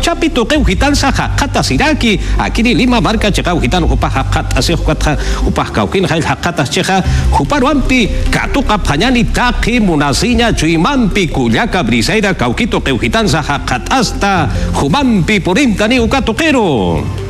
Chapi toqeu hitan sa hakata siraki. Akini Lima marca checa hitan upah hakata se hukata upah kaukin hail hakata checa huparuampi katuka panyani taki munasinya chuimampi kuyaka briseira kaukito keuhitan sa hakat hasta humampi porintani ukatoquero.